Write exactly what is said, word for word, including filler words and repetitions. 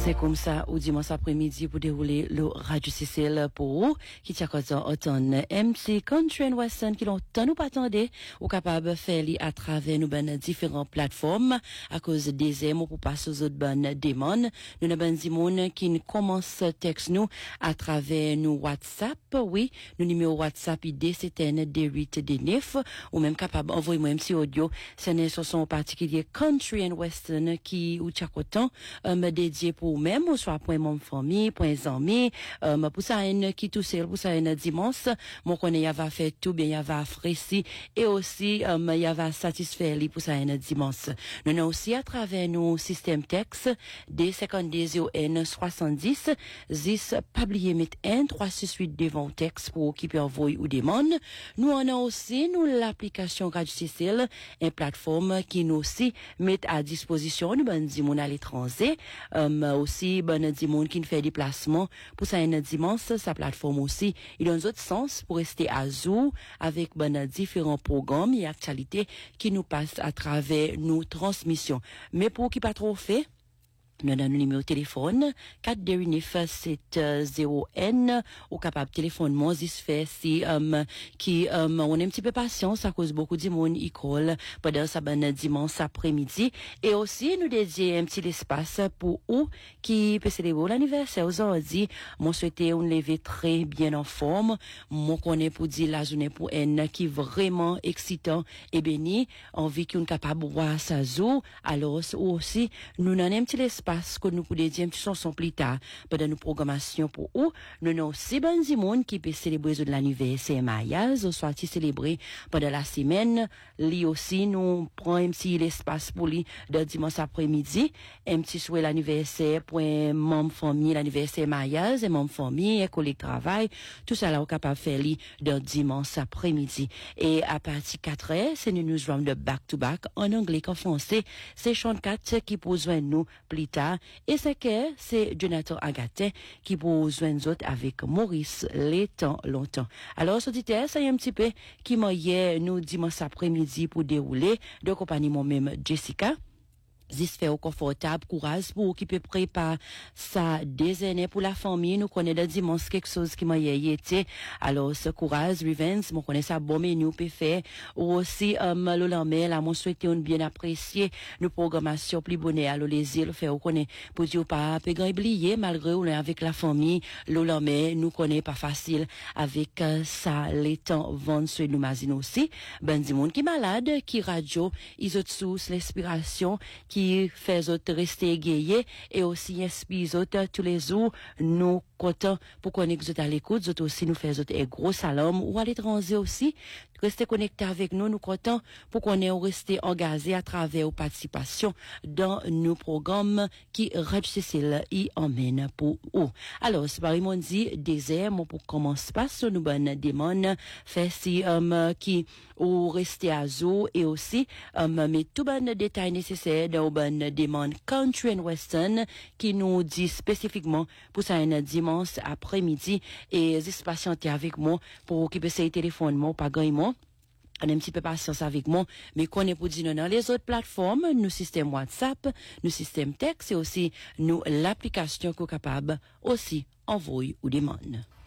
C'est comme ça, au dimanche après-midi, pour dérouler le Radio C C L pour vous, qui tient autant automne M C Country and Western, qui longtemps nous pas attendé, ou capable de faire à travers nos bonnes différentes plateformes, à cause des aimes, pour passer aux autres bonnes démons. Nous avons des gens qui commencent texte nous à travers nos WhatsApp, oui, nos numéros WhatsApp I D, c'est un D huit D neuf, ou même capable d'envoyer moi M C audio, c'est une chanson particulière Country and Western, qui, ou tient autant, euh, me dédié pour même, ou soit pour mon famille, pour les amis, euh, pour ça, une qui tout seul, pour ça, une dimanche, mon connaît, y va faire tout bien, y va apprécier, et aussi, euh, y va satisfaire, pour ça, une dimanche. Nous avons aussi, à travers nos systèmes texte, D cinquante-deux zéro N soixante-dix, dix, pas oublier mettre un, trois, six, huit devant texte pour qui peut envoyer ou demande. Nous en avons aussi, nous, l'application Radio C C L, une plateforme qui nous aussi met à disposition, nous, ben, dis, mon à l'étranger, um, aussi, ben, dit monde qui fait des déplacements pour ça, une dimanche, sa plateforme aussi, il a un autre sens pour rester à jour avec, ben, différents programmes et actualités qui nous passent à travers nos transmissions. Mais pour qui pas trop fait, nous avons un numéro de téléphone, quatre deux neuf sept zéro N, ou capable de téléphone, moi, si fait, si, um, qui, um, on est un petit peu patient, ça cause beaucoup de monde, il colle, pendant sa bonne dimanche après-midi. Et aussi, nous dédier un petit espace pour eux qui peut célébrer l'anniversaire aujourd'hui. Moi, souhaiter on lever très bien en forme. Moi, connais pour dire la journée pour un qui vraiment excitant et béni. Envie qu'on capable de voir sa jour. Alors, aussi, nous avons un petit espace que nous pouvons dire un petit chanson plus tard pendant nos programmations pour eux. Nous avons aussi bon du monde qui peut célébrer l'anniversaire mariage, ou soit célébrer pendant la semaine. Lui aussi, nous prenons un petit espace pour lui de dimanche après-midi. Un petit souhait l'anniversaire pour un membre famille, l'anniversaire mariage, un membre famille, un collègue travail. Tout ça là, on est capable de faire lui de dimanche après-midi. Et à partir de quatre heures, c'est une newsround de back to back en anglais qu'en français. C'est Sean quatre qui pose nous plus tard. Et c'est que c'est Jonathan Agatin qui pose nous autres avec Maurice les temps longtemps. Alors, ce auditeur, ça y est un petit peu qui m'a hier nous dimanche après-midi pour dérouler de compagnie moi-même Jessica. J'espère confortable, courage pour qui peut préparer ça des années pour la famille. Nous connaissons le dimanche quelque chose qui m'a été. Alors, ce courage, Revens, nous connaissons ça bon menu, peut faire. Ou aussi, um, le lendemain, là, mon souhaité, on bien apprécier nos programmations plus bonnes. Alors, les îles, faire, on connaît, pour dire pas, peut oublier, malgré ou avec la famille, le lendemain, nous connaissons pas facile avec euh, ça, les temps, vendre sur nous, mazine aussi. Ben, du monde qui malade, qui radio, ils ont sous l'inspiration, qui qui fait autres rester égayés et aussi inspire autres tous les jours nous contents pour qu'on ait à l'écoute, autres aussi nous fait autres un gros salam ou à l'étranger aussi rester connecté avec nous nous contents pour qu'on ait resté engagé à travers aux participations dans nos programmes qui Radio C C L y emmène pour eux. Alors c'est par mon dit désert pour commencer pas sur nous bonnes démons fait si um, qui ou rester à jour et aussi um, mais tout bon détail nécessaire dans bonne demande Country and Western qui nous dit spécifiquement pour ça un dimanche après-midi et juste patienter avec moi pour occuper ces téléphones moi pas gagner moi on a un petit peu patience avec moi, mais qu'on est pour dire non, dans les autres plateformes, nous système WhatsApp, nous système texte et aussi nous l'application qu'on est capable aussi envoyer ou demande.